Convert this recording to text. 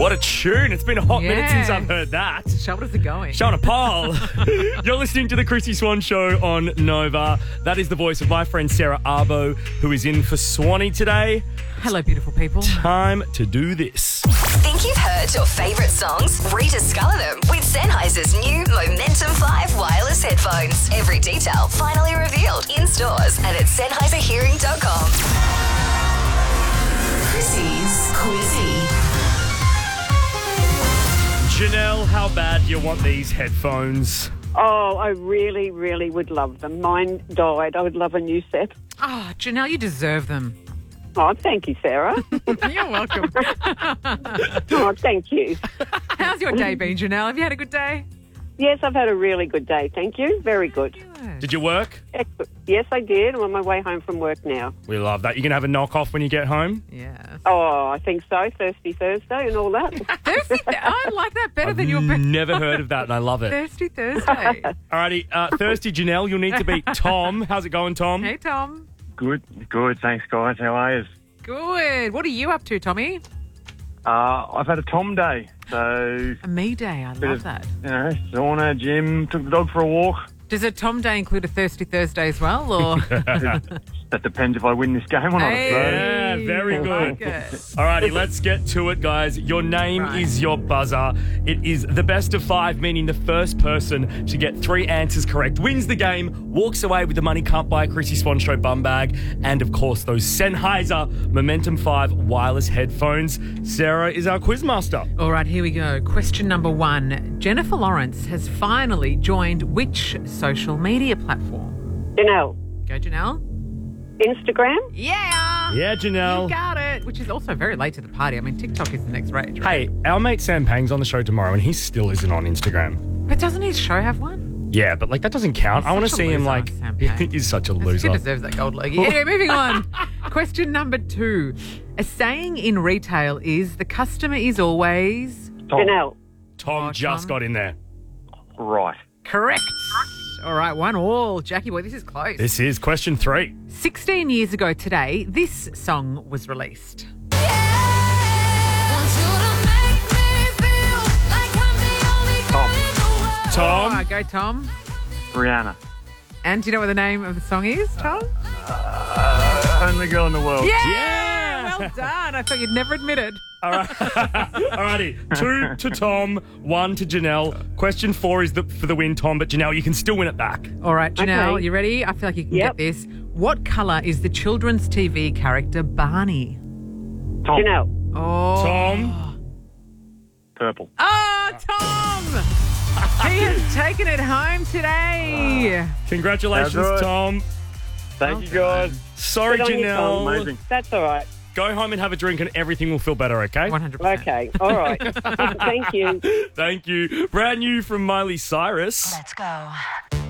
What a tune. It's been a hot minute since I've heard that. Shoulders are going. Shona Paul. You're listening to the Chrissy Swan Show on Nova. That is the voice of my friend Sarah Arbo, who is in for Swanee today. Hello, beautiful people. Time to do this. Think you've heard your favourite songs? Rediscover them with Sennheiser's new Momentum 5 wireless headphones. Every detail finally revealed in stores and at SennheiserHearing.com. Chrissy's Quizzy. Janelle, how bad do you want these headphones? Oh, I really, really would love them. Mine died. I would love a new set. Oh, Janelle, you deserve them. Oh, thank you, Sarah. You're welcome. Oh, thank you. How's your day been, Janelle? Have you had a good day? Yes, I've had a really good day. Thank you. Very good. Did you work? Excellent. Yes, I did. I'm on my way home from work now. We love that. You can have a knock-off when you get home? Yeah. Oh, I think so. Thirsty Thursday and all that. Thirsty. I like that better than your Never heard of that, and I love it. Thirsty Thursday. Alrighty, Thirsty Janelle, you'll need to beat Tom. How's it going, Tom? Hey, Tom. Good. Thanks, guys. How are you? Good. What are you up to, Tommy? I've had a Tom day, so A me day. I love that. Sauna, gym, took the dog for a walk. Does a Tom day include a Thirsty Thursday as well, or? That depends if I win this game or not. Hey. Yeah, very I good. like it. Alrighty, let's get to it, guys. Your name Right. is your buzzer. It is the best of 5, meaning the first person to get 3 answers correct wins the game, walks away with the Money Can't Buy Chrissy Swan Show bum bag, and of course those Sennheiser Momentum 5 wireless headphones. Sarah is our quizmaster. All right, here we go. Question number 1. Jennifer Lawrence has finally joined which social media platform? Janelle, Go, Janelle. Instagram? Yeah. Yeah, Janelle. You got it. Which is also very late to the party. I mean, TikTok is the next rage, right? Hey, our mate Sam Pang's on the show tomorrow, and he still isn't on Instagram. But doesn't his show have one? Yeah, but that doesn't count. He's I want to such a see him loser, Sam Pang. he's such a He loser. deserves that gold leg. Anyway, moving on. Question number 2. A saying in retail is the customer is always Tom. Janelle. Tom Oh, just Tom. got in there. Right. correct. All right, 1-1. Jackie boy, this is close. This is question 3. 16 years ago today, this song was released. Tom. All right, go, Tom. Rihanna. And do you know what the name of the song is, Tom? Only girl in the world. Yeah! Well done. I thought you'd never admit it. All right. Alrighty. 2 to Tom, 1 to Janelle. Question 4 is for the win, Tom, but Janelle, you can still win it back. All right, Janelle, Okay. you ready? I feel like you can Yep. get this. What colour is the children's TV character Barney? Tom. Janelle. Oh. Tom. Purple. Oh, Tom! He has taken it home today. Congratulations, That's right. Tom. Thank you, guys. Sorry, Good on you, Tom. Janelle. Amazing. That's all right. Go home and have a drink and everything will feel better, okay? 100%. Okay. All right. Thank you. Thank you. Brand new from Miley Cyrus. Let's go.